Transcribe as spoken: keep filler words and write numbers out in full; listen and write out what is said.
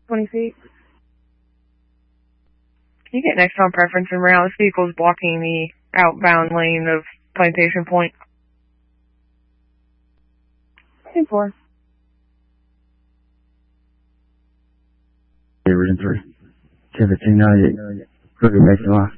twenty feet. Can you get next on preference and route? This vehicle is blocking the outbound lane of Plantation Point. ten four. Region three. seventeen ninety-eight. Cruiser Mason Line.